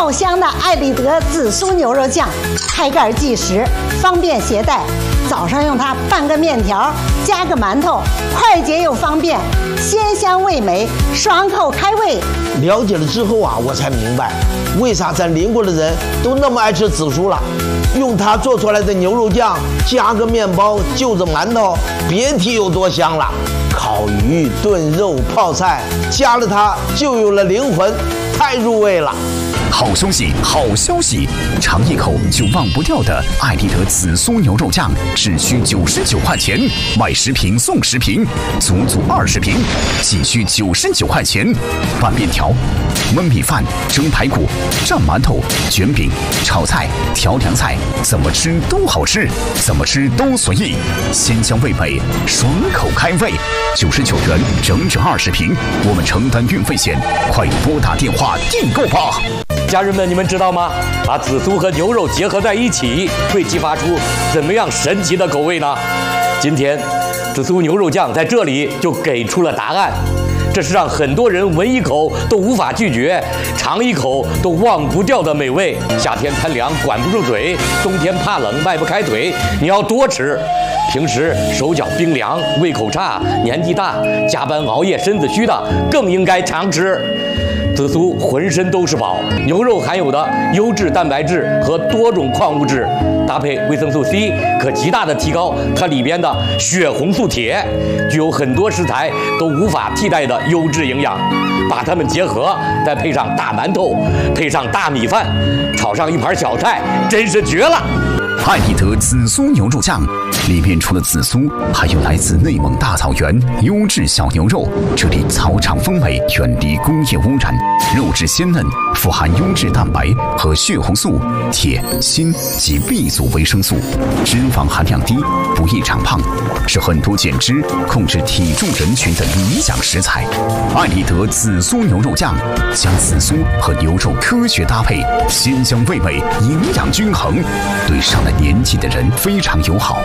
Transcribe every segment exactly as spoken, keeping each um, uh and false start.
爆香的爱丽德紫苏牛肉酱，开盖即食，方便携带。早上用它拌个面条，加个馒头，快捷又方便，鲜香味美，爽口开胃。 了解了之后啊，我才明白，为啥咱邻国的人都那么爱吃紫苏了。用它做出来的牛肉酱，加个面包，就着馒头，别提有多香了。烤鱼、炖肉、泡菜，加了它就有了灵魂，太入味了。 好消息，好消息！尝一口就忘不掉的爱丽德紫苏牛肉酱，只需九十九块钱，买十瓶送十瓶，足足二十瓶，仅需九十九块钱。拌面条、焖米饭、蒸排骨、蘸馒头、卷饼、炒菜、调凉菜，怎么吃都好吃，怎么吃都随意，鲜香味美，爽口开胃。九十九元，整整二十瓶，我们承担运费险，快拨打电话订购吧！ 家人们，你们知道吗？把紫苏和牛肉结合在一起，会激发出怎么样神奇的口味呢？今天，紫苏牛肉酱在这里就给出了答案。这是让很多人闻一口都无法拒绝，尝一口都忘不掉的美味。夏天贪凉管不住嘴，冬天怕冷迈不开腿，你要多吃。平时手脚冰凉、胃口差、年纪大、加班熬夜、身子虚的，更应该常吃。紫苏浑身都是宝，牛肉含有的优质蛋白质和多种矿物质，搭配维生素 C， 可极大的提高它里边的血红素铁，具有很多食材都无法替代的优质营养。把它们结合，再配上大馒头，配上大米饭，炒上一盘小菜，真是绝了！ 爱丽德紫苏牛肉酱里面除了紫苏，还有来自内蒙大草原优质小牛肉，这里草场风美，远离工业污染，肉质鲜嫩，富含优质蛋白和血红素、铁、锌及 B 族维生素，脂肪含量低，不易长胖，是很多减脂、控制体重人群的理想食材。爱丽德紫苏牛肉酱将紫苏和牛肉科学搭配，鲜香味美，营养均衡，对上了年纪的人非常友好。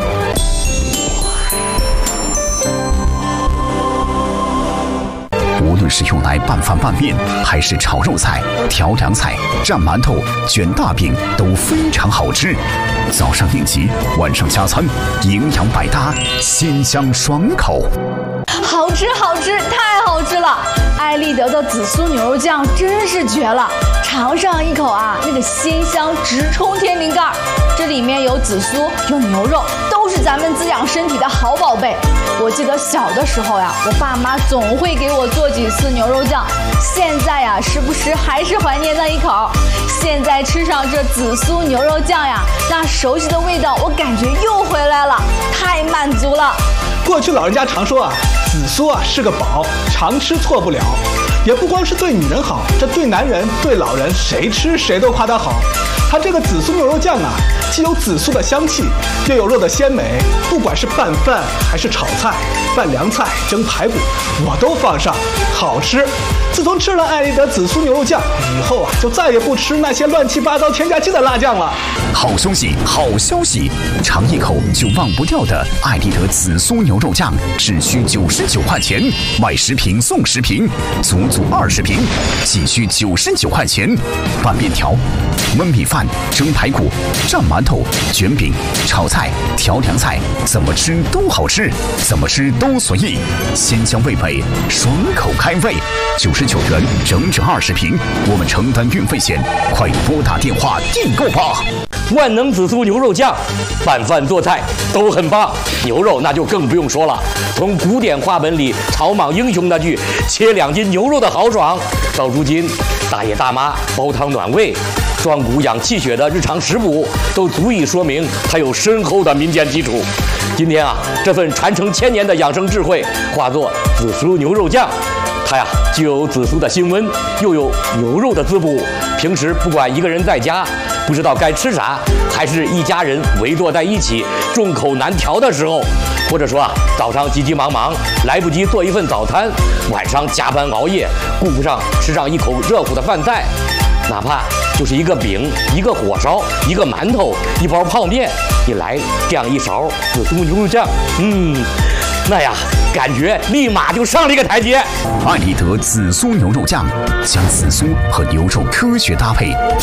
无论是用来拌饭拌面，还是炒肉菜、调凉菜、蘸馒头、卷大饼，都非常好吃。早上应急，晚上加餐，营养百搭，鲜香爽口。 好吃好吃，太好吃了！爱丽德的紫苏牛肉酱真是绝了，尝上一口啊，那个鲜香直冲天灵盖。这里面有紫苏，有牛肉，都是咱们滋养身体的好宝贝。我记得小的时候呀，我爸妈总会给我做几次牛肉酱，现在呀，时不时还是怀念那一口。现在吃上这紫苏牛肉酱呀，那熟悉的味道我感觉又回来了，太满足了。 过去老人家常说啊，紫苏啊是个宝，常吃错不了。也不光是对女人好，这对男人、对老人，谁吃谁都夸它好。它这个紫苏牛肉酱啊，既有紫苏的香气，又有肉的鲜美，不管是拌饭还是炒菜、拌凉菜、蒸排骨，我都放上，好吃。自从吃了爱丽德紫苏牛肉酱以后啊，就再也不吃那些乱七八糟添加剂的辣酱了。 好消息，好消息！尝一口就忘不掉的爱丽德紫苏牛肉酱，只需九十九块钱，买十瓶送十瓶，足足二十瓶，仅需九十九块钱。拌面条、焖米饭、蒸排骨、蘸馒头、卷饼、炒菜、调凉菜，怎么吃都好吃，怎么吃都随意，鲜香味美，爽口开胃。九十九元，整整二十瓶，我们承担运费险，快拨打电话订购吧！ 万能紫苏牛肉酱，拌饭做菜都很棒，牛肉那就更不用说了。从古典话本里草莽英雄那句切两斤牛肉的豪爽，到如今大爷大妈煲汤暖胃、壮骨养气血的日常食补，都足以说明它有深厚的民间基础。今天啊，这份传承千年的养生智慧化作紫苏牛肉酱。它呀，既有紫苏的辛温，又有牛肉的滋补。平时不管一个人在家不知道该吃啥，还是一家人围坐在一起众口难调的时候，或者说啊，早上急急忙忙来不及做一份早餐，晚上加班熬夜顾不上吃上一口热乎的饭菜，哪怕就是一个饼、一个火烧、一个馒头、一包泡面，你来这样一勺紫苏牛肉酱，嗯，那呀，感觉立马就上了一个台阶。 爱丽德紫苏牛肉酱将紫苏和牛肉科学搭配，